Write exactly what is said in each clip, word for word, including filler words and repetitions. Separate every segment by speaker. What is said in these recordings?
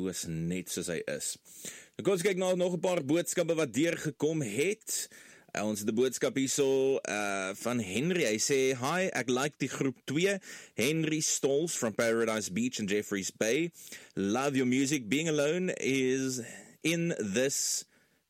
Speaker 1: soos net soos hy is. Nou kom ons kyk nou nog 'n paar boodskappe wat deurgekom het. Uh, ons het 'n boodskap hierso uh, van Henry. Hy sê, hi, ek like die groep twee. Henry Stolz from Paradise Beach and Jeffreys Bay. Love your music. Being alone is in this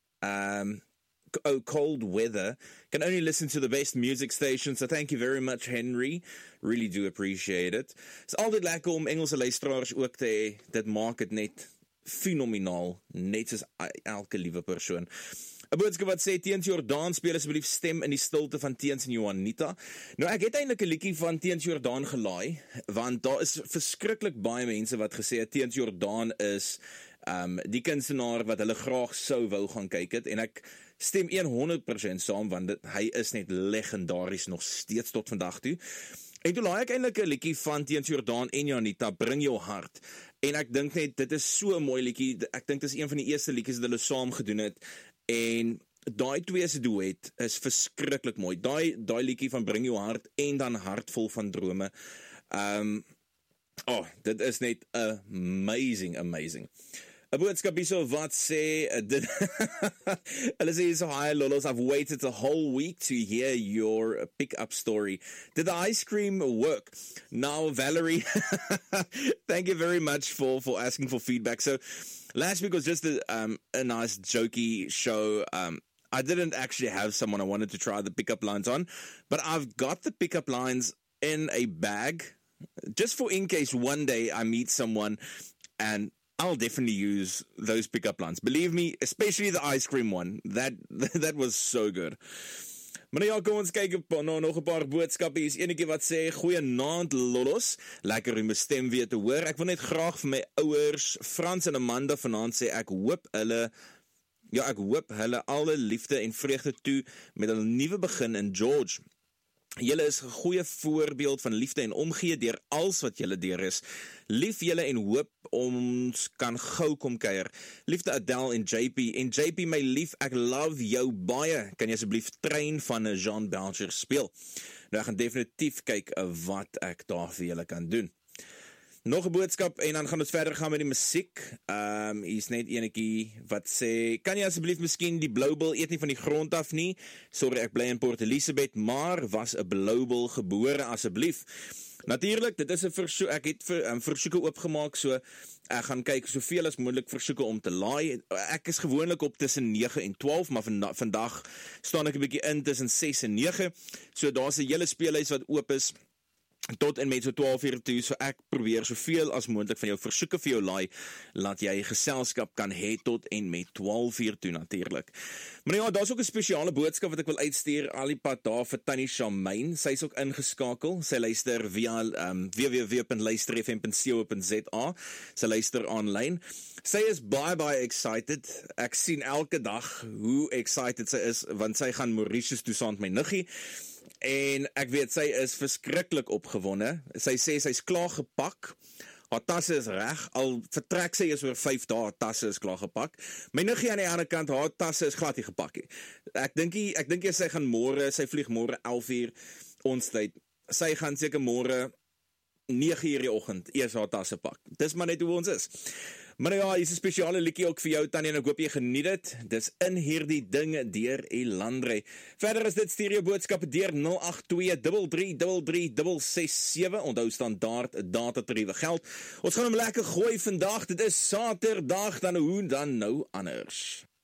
Speaker 1: um, oh, cold weather. Can only listen to the best music station. So thank you very much, Henry. Really do appreciate it. It's altyd lekker om Engelse luisteraars ook te hê. Dit maak dit net fenomenaal. Net soos elke liewe persoon. 'n boodskap wat sê, Teens Jordaan, speel asseblief Stem in die stilte van Teens en Juanita. Nou, ek het eintlik 'n liedjie van Teens Jordaan gelaai, want daar is verskriklik baie mense wat gesê het, Teens Jordaan is um, die kunstenaar wat hulle graag sou wou gaan kyk het, en ek stem honderd persent saam, want dit, hy is net legendaries nog steeds tot vandag toe. En toe laai ek eintlik 'n liedjie van Teens Jordaan en Juanita, Bring Jou Hart. En ek dink net, dit is so 'n mooi liedjie, ek dink dit is een van die eerste liedjies wat hulle saam gedoen het, en daai twee se duet is verskriklik mooi. Daai daai liedjie van Bring Jou Hart en dan Hartvol van Drome. Um oh, dit is net amazing, amazing. 'n boodskap hierso wat sê, dit, hulle sê so, hi Lolos, I've waited a whole week to hear your pick-up story. Did the ice cream work? Now, Valerie, thank you very much for, for asking for feedback. So, last week was just a, um, a nice jokey show. Um, I didn't actually have someone I wanted to try the pickup lines on, but I've got the pickup lines in a bag, just for in case one day I meet someone, and I'll definitely use those pickup lines. Believe me, especially the ice cream one. That that was so good. Maar ja, kom ons kyk op nou nog 'n paar boodskappe. Hier is enetjie wat sê, goeienaand Lolos. Lekker om my stem weer te hoor. Ek wil net graag vir my ouers, Frans en Amanda vanaand sê, ek hoop hulle ja, ek hoop hulle alle liefde en vreugde toe met hulle nuwe begin in George. Julle is 'n goeie voorbeeld van liefde en omgee deur alles wat julle deur is. Lief julle en hoop ons kan gou kom kuier. Liefde Adele en J P. En J P, my lief, ek love jou baie. Kan jy asseblief Trein van Jean Belcher speel? Nou, ek gaan definitief kyk wat ek daar vir julle kan doen. Nog 'n boodskap en dan gaan ons verder gaan met die musiek. Um, hier is net enetjie wat sê, kan jy asseblief miskien die Bloubil eet nie van die grond af nie? Sorry, ek bly in Port Elizabeth, maar was 'n Bloubil gebore asseblief. Natuurlik, dit is 'n versoek, ek het vir, um, versoeke oopgemaak, so ek gaan kyk soveel as moontlik versoeke om te laai. Ek is gewoonlik op tussen nege en twaalf, maar vanda- vandag staan ek 'n bietjie in tussen ses en nege. So daar's 'n hele speellys wat oop is tot en met so twaalf uur toe, so ek probeer soveel as moontlik van jou versoeke vir jou laai, laat jy geselskap kan hê tot en met twaalf uur toe natuurlik. Maar ja, daar's ook 'n spesiale boodskap wat ek wil uitstuur al die pad daar vir Tannie Charmaine. Sy is ook ingeskakel. Sy luister via um, w w w punt luister f m punt co punt z a. Sy luister aanlyn. Sy is baie baie excited. Ek sien elke dag hoe excited sy is, want sy gaan Mauritius toe saam met my niggie. En ek weet, sy is verskriklik opgewonde. Sy sê sy's klaar gepak. Haar tasse is reg. Al vertrek sy is oor vyf dae, haar tasse is klaar gepak. My niggie aan die ander kant, haar tasse is glad nie gepak nie. Ek dink nie, ek dink jy sy gaan môre, sy vlieg môre elf uur ons tyd. Sy gaan seker môre nege uur die oggend eers haar tasse pak. Dis maar net hoe ons is. Maar ja, hier is 'n spesiale liedjie ook vir jou Tannie en ek hoop jy geniet dit. Dis In Hierdie Ding deur Elandre. Verder is dit stereo boodskappe deur nul agt twee drie drie drie drie drie ses sewe. Onthou standaard datatariewe geld. Ons gaan hom lekker gooi vandag. Dit is Saterdag, dan hoe dan nou anders.